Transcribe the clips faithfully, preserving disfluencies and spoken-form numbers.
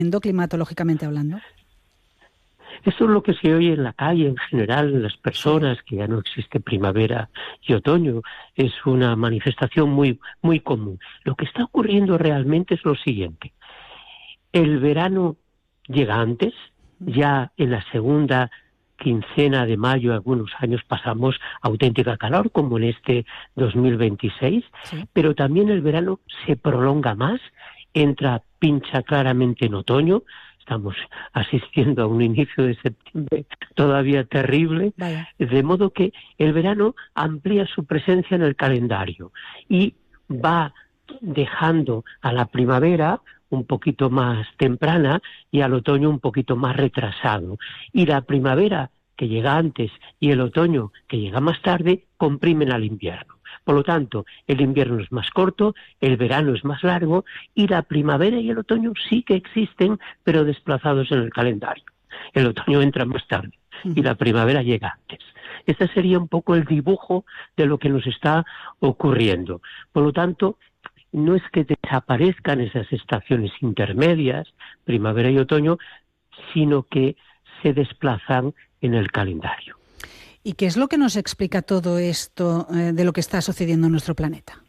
climatológicamente hablando? Eso es lo que se oye en la calle en general, en las personas, que ya no existe primavera y otoño. Es una manifestación muy, muy común. Lo que está ocurriendo realmente es lo siguiente. El verano llega antes, ya en la segunda quincena de mayo, algunos años pasamos auténtica calor, como en este dos mil veintiséis, sí. Pero también el verano se prolonga más, entra, pincha claramente en otoño. Estamos asistiendo a un inicio de septiembre todavía terrible, Vaya. De modo que el verano amplía su presencia en el calendario y va dejando a la primavera un poquito más temprana y al otoño un poquito más retrasado. Y la primavera, que llega antes, y el otoño, que llega más tarde, comprimen al invierno. Por lo tanto, el invierno es más corto, el verano es más largo, y la primavera y el otoño sí que existen, pero desplazados en el calendario. El otoño entra más tarde y la primavera llega antes. Este sería un poco el dibujo de lo que nos está ocurriendo. Por lo tanto, no es que desaparezcan esas estaciones intermedias, primavera y otoño, sino que se desplazan en el calendario. ¿Y qué es lo que nos explica todo esto eh, de lo que está sucediendo en nuestro planeta?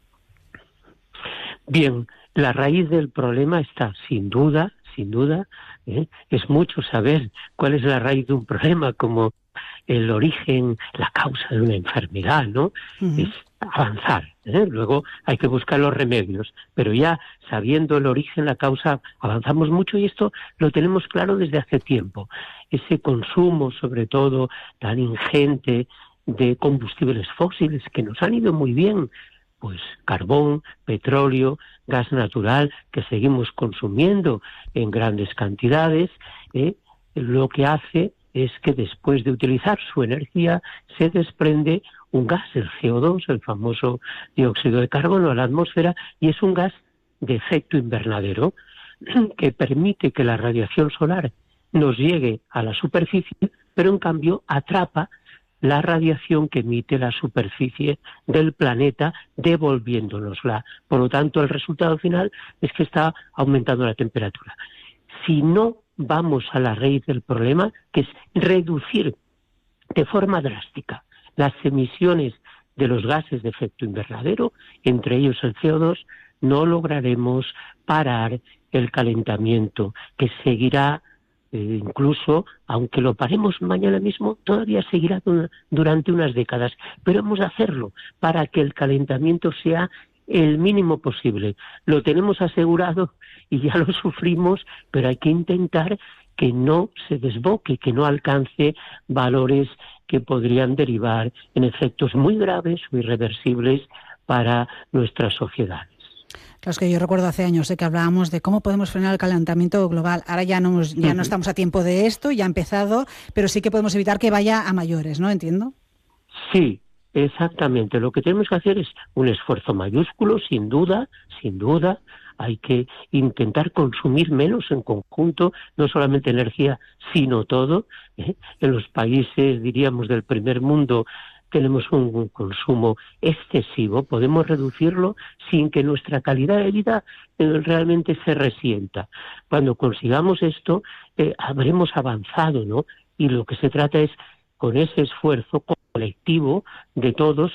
Bien, la raíz del problema está sin duda, sin duda, ¿eh? Es mucho saber cuál es la raíz de un problema, como el origen, la causa de una enfermedad, ¿no? Uh-huh. Es avanzar, ¿eh? Luego hay que buscar los remedios, pero ya sabiendo el origen, la causa, avanzamos mucho y esto lo tenemos claro desde hace tiempo. Ese consumo, sobre todo, tan ingente de combustibles fósiles que nos han ido muy bien, pues carbón, petróleo, gas natural, que seguimos consumiendo en grandes cantidades, ¿eh? Lo que hace es que después de utilizar su energía se desprende un gas, el C O dos, el famoso dióxido de carbono, a la atmósfera, y es un gas de efecto invernadero que permite que la radiación solar nos llegue a la superficie, pero en cambio atrapa la radiación que emite la superficie del planeta, devolviéndonosla. Por lo tanto, el resultado final es que está aumentando la temperatura. Si no vamos a la raíz del problema, que es reducir de forma drástica las emisiones de los gases de efecto invernadero, entre ellos el C O dos, no lograremos parar el calentamiento, que seguirá, eh, incluso, aunque lo paremos mañana mismo, todavía seguirá durante unas décadas. Pero hemos de hacerlo para que el calentamiento sea el mínimo posible. Lo tenemos asegurado y ya lo sufrimos, pero hay que intentar que no se desboque, que no alcance valores que podrían derivar en efectos muy graves o irreversibles para nuestras sociedades. Claro, es que yo recuerdo hace años ¿eh? que hablábamos de cómo podemos frenar el calentamiento global. Ahora ya no, ya uh-huh. no estamos a tiempo de esto, ya ha empezado, pero sí que podemos evitar que vaya a mayores, ¿no? ¿Entiendo? Sí, exactamente. Lo que tenemos que hacer es un esfuerzo mayúsculo, sin duda, sin duda. Hay que intentar consumir menos en conjunto, no solamente energía, sino todo. ¿eh? En los países, diríamos, del primer mundo, tenemos un consumo excesivo. Podemos reducirlo sin que nuestra calidad de vida eh, realmente se resienta. Cuando consigamos esto, eh, habremos avanzado, ¿no? Y lo que se trata es, con ese esfuerzo colectivo de todos,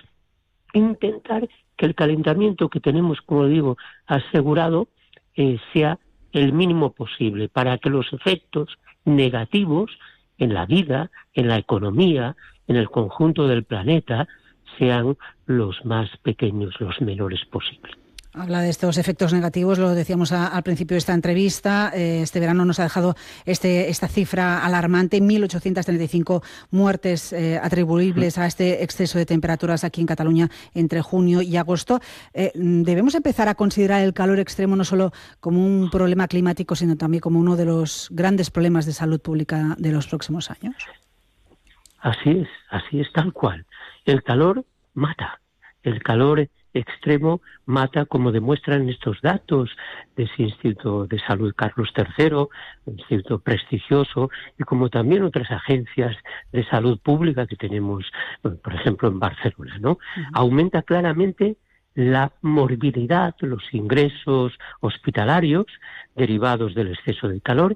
intentar que el calentamiento que tenemos, como digo, asegurado, eh, sea el mínimo posible, para que los efectos negativos en la vida, en la economía, en el conjunto del planeta, sean los más pequeños, los menores posibles. Habla de estos efectos negativos, lo decíamos a, al principio de esta entrevista. Eh, este verano nos ha dejado este, esta cifra alarmante, mil ochocientas treinta y cinco muertes eh, atribuibles a este exceso de temperaturas aquí en Cataluña entre junio y agosto. Eh, ¿Debemos empezar a considerar el calor extremo no solo como un problema climático, sino también como uno de los grandes problemas de salud pública de los próximos años? Así es, así es, tal cual. El calor mata, el calor extremo mata, como demuestran estos datos de ese Instituto de Salud Carlos tercero, un instituto prestigioso, y como también otras agencias de salud pública que tenemos, por ejemplo, en Barcelona, ¿no? Uh-huh. Aumenta claramente la morbilidad, los ingresos hospitalarios derivados del exceso de calor